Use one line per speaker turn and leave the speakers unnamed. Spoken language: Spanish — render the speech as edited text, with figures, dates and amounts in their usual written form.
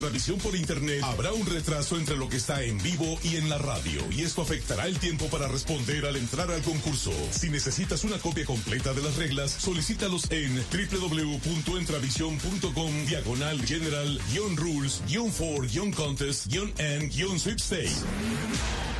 Transmisión por internet, habrá un retraso entre lo que está en vivo y en la radio, y esto afectará el tiempo para responder al entrar al concurso. Si necesitas una copia completa de las reglas, solicítalos en www.entravision.com/general-rules-for-contest-and-sweepstakes.